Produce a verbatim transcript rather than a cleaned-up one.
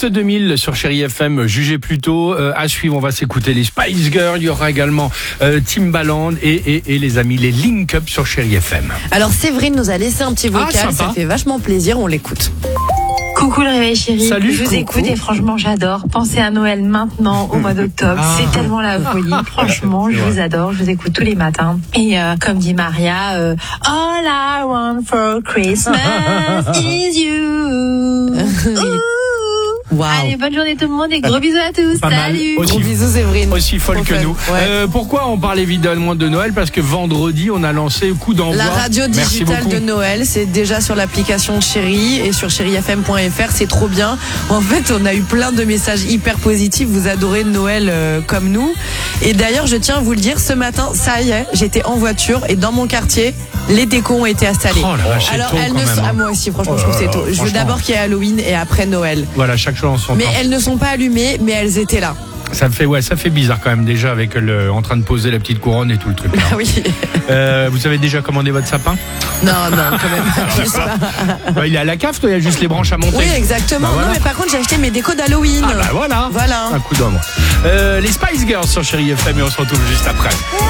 Best deux mille sur Chérie F M, jugez plutôt. Euh, à suivre, on va s'écouter les Spice Girls. Il y aura également euh, Timbaland et, et, et les amis, les Link Up sur Chérie F M. Alors Séverine nous a laissé un petit vocal, Ah, ça fait vachement plaisir, on l'écoute. Coucou le réveil chéri, Salut, je vous coucou. écoute et franchement j'adore. Pensez à Noël maintenant au mois d'octobre, Ah. c'est tellement la folie. Franchement, je vous adore, je vous écoute tous les matins. Et euh, comme dit Maria, euh, All I want for Christmas is you. Ouh. Wow. Allez, bonne journée tout le monde et gros bisous à tous. Pas mal. Salut. Aussi- Gros bisous Séverine. Aussi folle Trop que fun. nous. Ouais. Euh, pourquoi on parle évidemment de Noël? Parce que vendredi, on a lancé coup d'envoi. La radio Merci digitale beaucoup. de Noël, c'est déjà sur l'application Chérie et sur chérie f m point f r, c'est trop bien. En fait, on a eu plein de messages hyper positifs, vous adorez Noël euh, comme nous. Et d'ailleurs, je tiens à vous le dire, ce matin, ça y est, j'étais en voiture et dans mon quartier, les décos ont été installés. Oh la vache, c'est Alors, tôt elles quand ne même, sont... hein. Ah, moi aussi, franchement, Oh je trouve que là c'est là, tôt. Je veux franchement. d'abord qu'il y ait Halloween et après Noël. Voilà, chaque chose en son Mais temps. elles ne sont pas allumées, mais elles étaient là. Ça fait, ouais, ça fait bizarre quand même déjà avec le, en train de poser la petite couronne et tout le truc. là. Ah oui. Euh, vous avez déjà commandé votre sapin? Non, non, quand même. Juste pas. Bah, il est à la cave, toi, il y a juste les branches à monter. Oui, exactement. Bah, voilà. Non, mais par contre, j'ai acheté mes décos d'Halloween. Ah bah voilà. Voilà. Un coup d'homme. Euh, les Spice Girls sur Chérie F M et on se retrouve juste après.